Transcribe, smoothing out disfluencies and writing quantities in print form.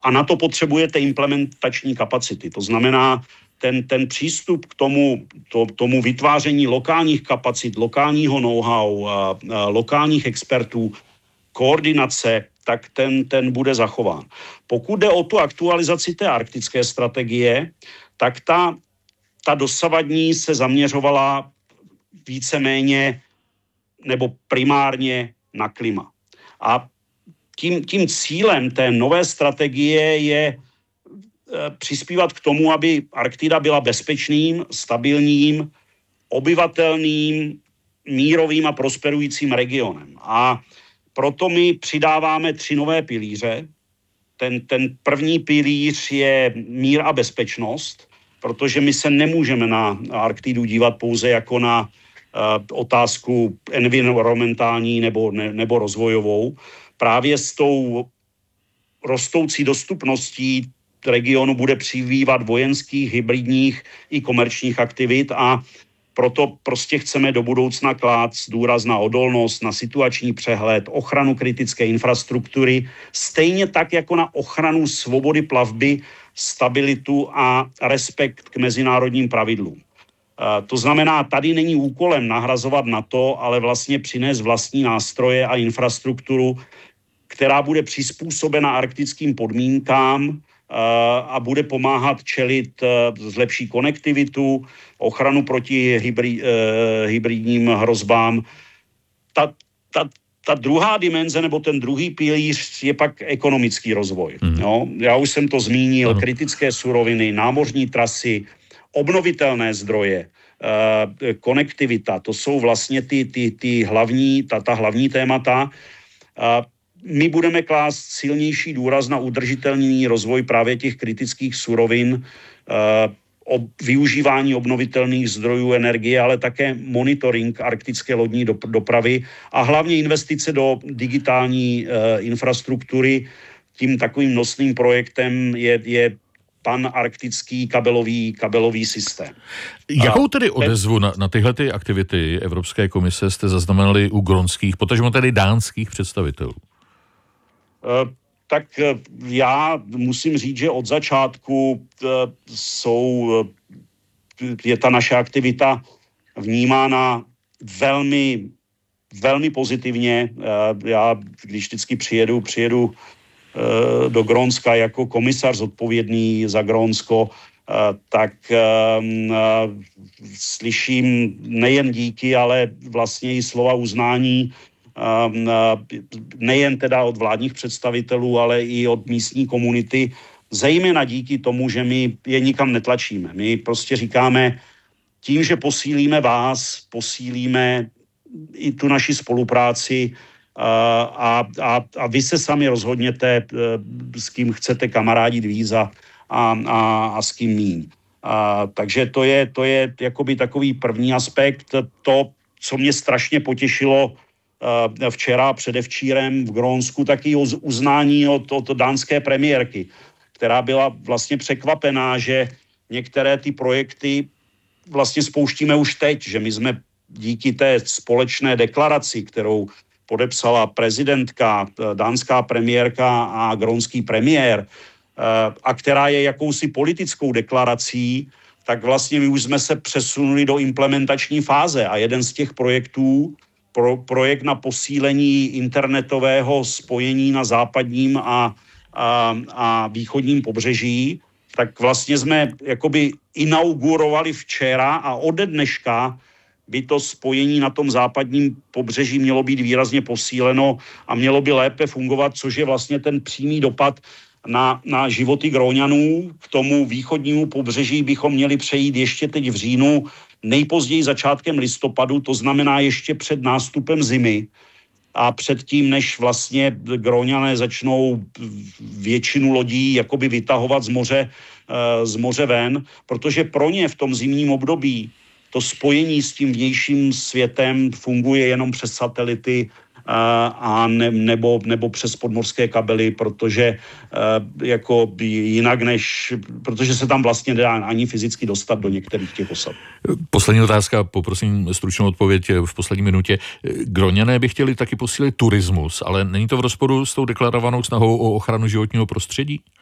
A na to potřebujete implementační kapacity. To znamená, ten přístup k tomu vytváření lokálních kapacit, lokálního know-how, lokálních expertů, koordinace, tak ten bude zachován. Pokud jde o tu aktualizaci té arktické strategie, tak ta dosavadní se zaměřovala víceméně nebo primárně na klima. A tím cílem té nové strategie je přispívat k tomu, aby Arktida byla bezpečným, stabilním, obyvatelným, mírovým a prosperujícím regionem. A proto my přidáváme 3 nové pilíře. Ten první pilíř je mír a bezpečnost, protože my se nemůžeme na Arktidu dívat pouze jako na otázku environmentální nebo rozvojovou. Právě s tou rostoucí dostupností regionu bude přibývat vojenských, hybridních i komerčních aktivit a proto prostě chceme do budoucna klást důraz na odolnost, na situační přehled, ochranu kritické infrastruktury, stejně tak jako na ochranu svobody plavby, stabilitu a respekt k mezinárodním pravidlům. To znamená, tady není úkolem nahrazovat NATO, ale vlastně přinést vlastní nástroje a infrastrukturu, která bude přizpůsobena arktickým podmínkám a bude pomáhat čelit zlepší konektivitu, ochranu proti hybridním hrozbám. Ta druhá dimenze nebo ten druhý pilíř je pak ekonomický rozvoj. No, já už jsem to zmínil, kritické suroviny, námořní trasy, obnovitelné zdroje, konektivita, to jsou vlastně ta hlavní témata. My budeme klást silnější důraz na udržitelný rozvoj právě těch kritických surovin, o využívání obnovitelných zdrojů energie, ale také monitoring arktické lodní dopravy a hlavně investice do digitální infrastruktury. Tím takovým nosným projektem je panarktický kabelový systém. Jakou tedy odezvu na tyhle ty aktivity Evropské komise jste zaznamenali u grónských, potažmo tedy dánských představitelů? Tak já musím říct, že od začátku je ta naše aktivita vnímána velmi, velmi pozitivně. Já, když vždycky přijedu do Grónska jako komisař zodpovědný za Grónsko, tak slyším nejen díky, ale vlastně i slova uznání nejen teda od vládních představitelů, ale i od místní komunity, zejména díky tomu, že my je nikam netlačíme. My prostě říkáme, tím, že posílíme vás, posílíme i tu naši spolupráci a vy se sami rozhodněte, s kým chcete kamarádit víc a s kým míň. Takže to je jakoby takový první aspekt. To, co mě strašně potěšilo včera, předevčírem v Grónsku, taky uznání od dánské premiérky, která byla vlastně překvapená, že některé ty projekty vlastně spouštíme už teď, že my jsme díky té společné deklaraci, kterou podepsala prezidentka, dánská premiérka a grónský premiér, a která je jakousi politickou deklarací, tak vlastně my už jsme se přesunuli do implementační fáze a jeden z těch projektů, projekt na posílení internetového spojení na západním a východním pobřeží, tak vlastně jsme jakoby inaugurovali včera a ode dneška by to spojení na tom západním pobřeží mělo být výrazně posíleno a mělo by lépe fungovat, což je vlastně ten přímý dopad na životy Gróňanů. K tomu východnímu pobřeží bychom měli přejít ještě teď v říjnu, nejpozději začátkem listopadu, to znamená ještě před nástupem zimy a předtím, než vlastně Gróňané začnou většinu lodí jakoby vytahovat z moře ven, protože pro ně v tom zimním období to spojení s tím vnějším světem funguje jenom přes satelity nebo přes podmořské kabely, protože jako jinak protože se tam vlastně nedá ani fyzicky dostat do některých těch osad. Poslední otázka, poprosím stručnou odpověď v poslední minutě. Gróňané by chtěli taky posílit turismus, ale není to v rozporu s tou deklarovanou snahou o ochranu životního prostředí?